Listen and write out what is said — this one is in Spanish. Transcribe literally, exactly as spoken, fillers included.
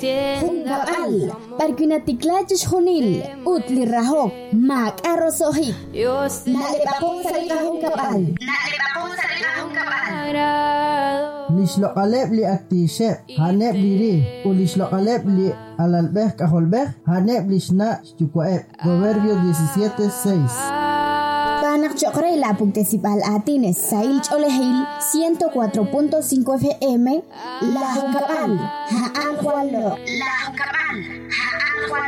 Hungabal, Barquinaticlaches Junil, Utli Rahok, Mac Arrosohik, Nalebapong Salika Hungabal, Nalebapong Salika Hungabal. Lishloqaleb li aktishe, haneb liri, ulishloqaleb li alalbeh kaholbeh, haneb lishna chukwaeb. Proverbio diecisiete seis. Panak chokre la puntecipal atines, Sail Cholehil, ciento cuatro punto cinco F M, La Hungabal, Haan Juanlo, La Hungabal.